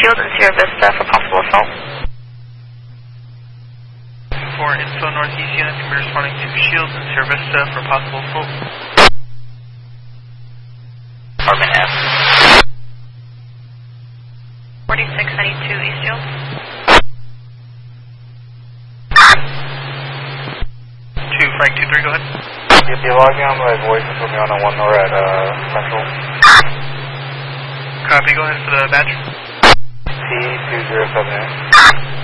Shields and Sierra Vista for possible assault. For info northeast units, we're responding to Shields and Sierra Vista for possible assault. Department F. 4692 East Shields. 2 Frank 23, go ahead. If you're logging on my voice and put me on a 1 or at Central. Copy, go ahead for the badge. T2078.